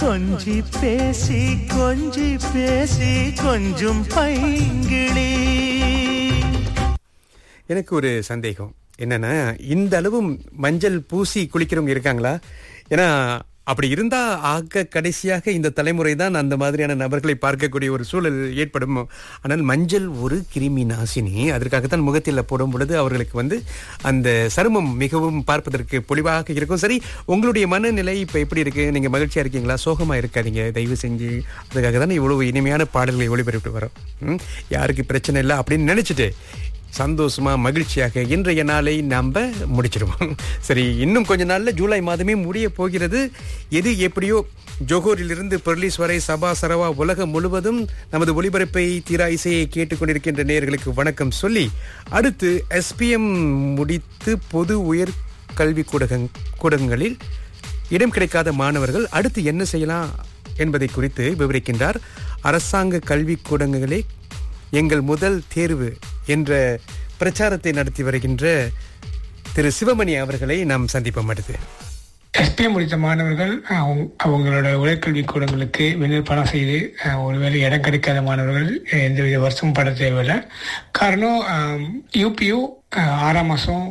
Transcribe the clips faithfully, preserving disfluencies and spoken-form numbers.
கொஞ்சி பேசி கொஞ்சி பேசி கொஞ்சம் பைங்கிளி. எனக்கு ஒரு சந்தேகம் என்னன்னா, இந்த அளவும் மஞ்சள் பூசி குளிக்கிறவங்க இருக்காங்களா? ஏன்னா அப்படி இருந்தா ஆக கடைசியாக இந்த தலைமுறை தான் அந்த மாதிரியான நபர்களை பார்க்கக்கூடிய ஒரு சூழல் ஏற்படும். ஆனால் மஞ்சள் ஒரு கிருமி நாசினி. அதற்காகத்தான் முகத்தில் போடும் பொழுது அவர்களுக்கு வந்து அந்த சருமம் மிகவும் பார்ப்பதற்கு பொலிவாக இருக்கும். சரி, உங்களுடைய மனநிலை இப்ப எப்படி இருக்கு? நீங்க மகிழ்ச்சியா இருக்கீங்களா? சோகமா இருக்காதீங்க தயவு செஞ்சு. அதுக்காக தானே இவ்வளவு இனிமையான பாடல்களை ஒளிபரப்பிட்டு வரோம். யாருக்கு பிரச்சனை இல்லை அப்படின்னு நினைச்சிட்டு சந்தோஷமா மகிழ்ச்சியாக இன்றைய நாளை நாம முடிச்சிருவோம். சரி, இன்னும் கொஞ்ச நாள்ல ஜூலை மாதமே முடிய போகிறது. எது எப்படியோ ஜோகூரிலிருந்து பெர்லிஸ் வரை சபா சரவா உலகம் முழுவதும் நமது ஒளிபரப்பை தீரா இசையை கேட்டுக்கொண்டிருக்கின்ற நேயர்களுக்கு வணக்கம் சொல்லி, அடுத்து எஸ்பிஎம் முடித்து பொது உயர் கல்வி கூடகங் கூடங்களில் இடம் கிடைக்காத மாணவர்கள் அடுத்து என்ன செய்யலாம் என்பதை குறித்து விவரிக்கின்றார். அரசாங்க கல்வி கூடங்களே எங்கள் முதல் தேர்வு என்ற பிரச்சாரத்தை நடத்தி வருகின்ற திரு சிவமணி அவர்களை நாம் சந்திப்போம். அடுத்து எஸ்பிஎம் முடித்த மாணவர்கள் அவங்களோட உயர்கல்வி கூடங்களுக்கு விண்ணப்பம் செய்து ஒருவேளை இடம் கிடைக்காத மாணவர்கள் எந்தவித வருஷமும் பட தேவையில்லை. காரணம், யூபியூ ஆறாம் மாதம்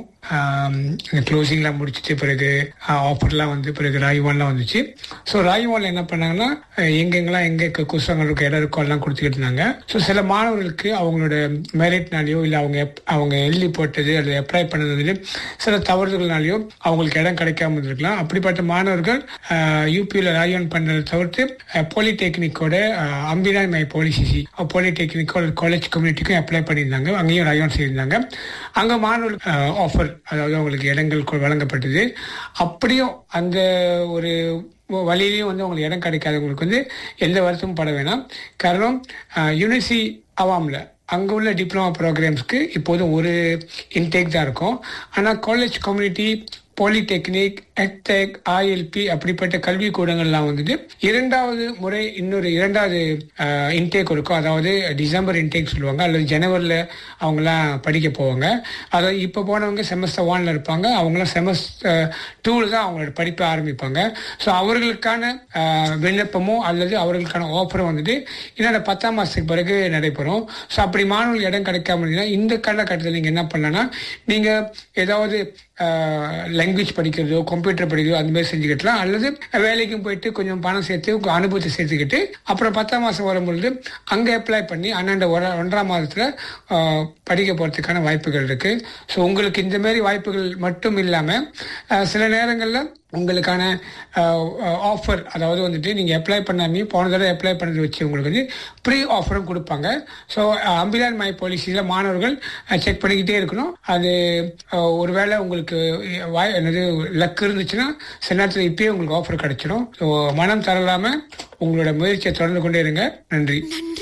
இந்த க்ளோசிங்லாம் முடிச்சிட்டு பிறகு ஆஃபர்லாம் வந்து பிறகு ராய்வான்லாம் வந்துச்சு. ஸோ ராய்வான்ல என்ன பண்ணாங்கன்னா, எங்கெங்கெல்லாம் எங்கே குசங்களுக்கு இடம் இருக்கோ எல்லாம் கொடுத்துக்கிட்டு இருந்தாங்க. ஸோ சில மாணவர்களுக்கு அவங்களோட மெரிட்னாலேயோ இல்லை அவங்க அவங்க எழுதி போட்டது அல்லது அப்ளை பண்ணதுல சில தவறுதல்னாலேயோ அவங்களுக்கு இடம் கிடைக்காம இருந்திருக்கலாம். அப்படிப்பட்ட மாணவர்கள் யூபியில் ராய்வான் பண்ணதை தவிர்த்து பாலிடெக்னிக்கோட அம்பிராய் மை பாலிசிசி பாலிடெக்னிக்கோட காலேஜ் கம்யூனிட்டிக்கும் அப்ளை பண்ணியிருந்தாங்க. அங்கேயும் ராய்வான் செய்திருந்தாங்க. அங்கே மாணவர்கள் ஆஃபர், அதாவது அவங்களுக்கு இடங்கள் வழங்கப்பட்டது. அப்படியும் அந்த ஒரு வழியிலையும் வந்து அவங்களுக்கு இடம் கிடைக்காதவங்களுக்கு வந்து எந்த வருஷமும் பட வேணாம். காரணம், யூனிவர்சிட்டி அவாம்ல அங்கே உள்ள டிப்ளமா ப்ரோக்ராம்ஸ்க்கு இப்போதும் ஒரு இன்டேக் தான் இருக்கும். ஆனால் காலேஜ் கம்யூனிட்டி, பாலிடெக்னிக், எக்டெக், ஐஎல்பி அப்படிப்பட்ட கல்வி கூடங்கள்லாம் வந்துட்டு இரண்டாவது முறை இன்னொரு இரண்டாவது இன்டேக் இருக்கும். அதாவது டிசம்பர் இன்டேக் சொல்லுவாங்க, அல்லது ஜனவரியில் அவங்களாம் படிக்க போவாங்க. அதாவது இப்போ போனவங்க செமஸ்டர் ஒன்ல இருப்பாங்க, அவங்களாம் செமஸ்டர் டூவில் தான் அவங்களோட படிப்பை ஆரம்பிப்பாங்க. ஸோ அவர்களுக்கான விண்ணப்பமோ அல்லது அவர்களுக்கான ஆஃபரும் வந்துட்டு இன்னொரு பத்தாம் மாதத்துக்கு பிறகு நடைபெறும். ஸோ அப்படி மாணவர்கள் இடம் கிடைக்காம இருந்தீங்கன்னா இந்த காலகட்டத்தில் நீங்கள் என்ன பண்ணலாம்னா, நீங்கள் ஏதாவது லாங்குவேஜ் படிக்கிறதோ கம்ப்யூட்டர் படிக்கிறதோ அந்த மாதிரி செஞ்சுக்கிட்டலாம். அல்லது வேலைக்கும் போயிட்டு கொஞ்சம் பணம் சேர்த்து அனுபவத்தை சேர்த்துக்கிட்டு அப்புறம் பத்தாம் மாதம் வரும்பொழுது அங்கே அப்ளை பண்ணி அண்ணாண்ட ஒன்றாம் மாதத்தில் படிக்க போகிறதுக்கான வாய்ப்புகள் இருக்கு. ஸோ உங்களுக்கு இந்த மாதிரி வாய்ப்புகள் மட்டும் இல்லாமல் சில நேரங்களில் உங்களுக்கான ஆஃபர், அதாவது வந்துட்டு நீங்கள் அப்ளை பண்ணாமே போன தடவை அப்ளை பண்ணது வச்சு உங்களுக்கு வந்து ப்ரீ ஆஃபரும் கொடுப்பாங்க. ஸோ அம்பிலான் மை பாலிசியில் மாணவர்கள் செக் பண்ணிக்கிட்டே இருக்கணும். அது ஒருவேளை உங்களுக்கு வாய் என்னது லக் இருந்துச்சுன்னா சில நேரத்தில் இப்பயே உங்களுக்கு ஆஃபர் கிடைச்சிடும். ஸோ மனம் தரலாமல் உங்களோட முயற்சியை தொடர்ந்து கொண்டே இருங்க. நன்றி.